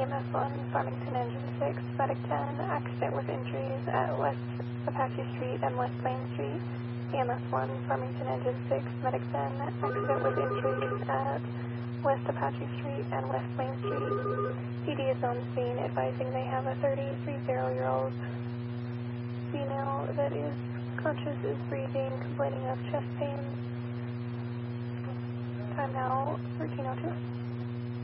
EMS 1, Farmington Engine 6, Medic 10, accident with injuries at West Apache Street and West Plain Street. EMS 1, Farmington Engine 6, Medic 10, accident with injuries at West Apache Street and West Plain Street. PD is on scene advising they have a 33-year-old female that is conscious, is breathing, complaining of chest pain. Time now, 13:02.